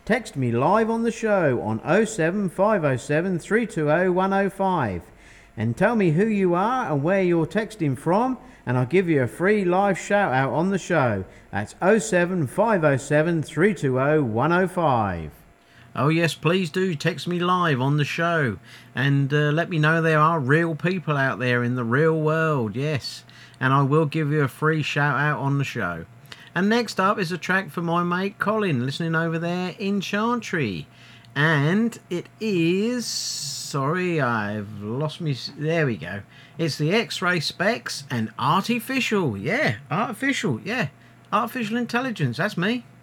text me live on the show on 07507 320 105 and tell me who you are and where you're texting from, and I'll give you a free live shout out on the show. That's 07507 320 105. Oh yes, please do text me live on the show and let me know there are real people out there in the real world, yes, and I will give you a free shout out on the show. And next up is a track for my mate Colin, listening over there in Chantry, and it is, sorry, I've lost me, there we go, it's the X-Ray Specs and Artificial, artificial intelligence, that's me.